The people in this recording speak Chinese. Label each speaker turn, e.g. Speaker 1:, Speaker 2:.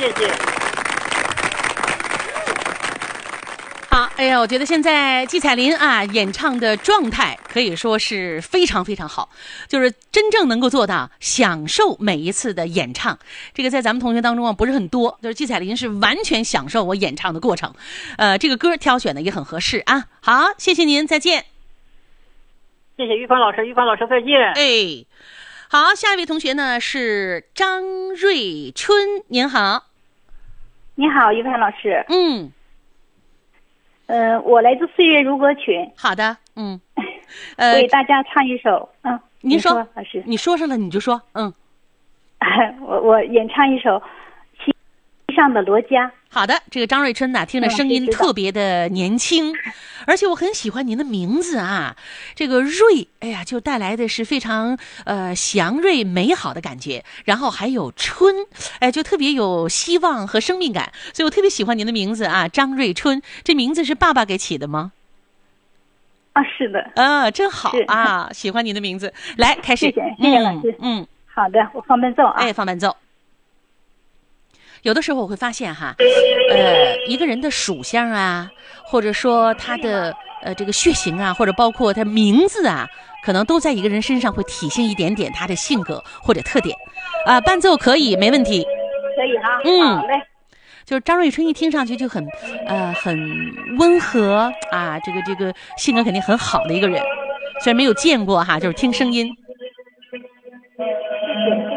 Speaker 1: 谢谢。
Speaker 2: 好，哎呀，我觉得现在季彩琳啊演唱的状态可以说是非常非常好，就是真正能够做到享受每一次的演唱。这个在咱们同学当中啊不是很多，就是季彩琳是完全享受我演唱的过程。这个歌挑选的也很合适啊。好，谢谢您，再见。
Speaker 1: 谢谢玉芳老师，玉芳老师再见。
Speaker 2: 哎，好，下一位同学呢是张瑞春，您好。
Speaker 3: 你好，玉芳老师。我来自岁月如歌群。
Speaker 2: 好的，
Speaker 3: 为大家唱一首。
Speaker 2: 您说，
Speaker 3: 老师，
Speaker 2: 你说上了你就说，
Speaker 3: 我演唱一首《西上的罗家》。
Speaker 2: 好的，这个张瑞春呢，听着声音特别的年轻，而且我很喜欢您的名字啊，这个瑞，哎呀，就带来的是非常祥瑞美好的感觉，然后还有春，哎，就特别有希望和生命感，所以我特别喜欢您的名字啊，张瑞春。这名字是爸爸给起的吗？
Speaker 3: 啊，是的。
Speaker 2: 真好啊，喜欢您的名字。来，开始。
Speaker 3: 谢谢老师。好的，我放伴奏啊。
Speaker 2: 哎，放伴奏。有的时候我会发现哈，一个人的属相啊，或者说他的这个血型啊，或者包括他名字啊，可能都在一个人身上会体现一点点他的性格或者特点。伴奏可以，没问题。
Speaker 3: 可以哈。好嘞。
Speaker 2: 就是张瑞春一听上去就很温和啊，这个性格肯定很好的一个人，虽然没有见过哈，就是听声音。
Speaker 3: 谢谢。